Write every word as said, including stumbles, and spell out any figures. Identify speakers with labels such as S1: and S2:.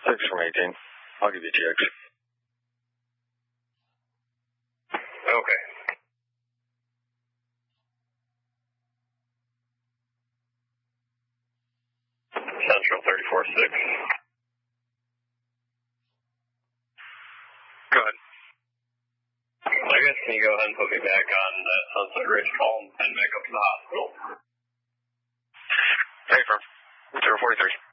S1: six from eighteen. I'll give you T X.
S2: Okay. Central thirty-four six.
S1: Go ahead.
S2: I guess can you go ahead and put me back on that Sunset Ridge call and back up to the hospital?
S1: Hey, firm. zero forty-three.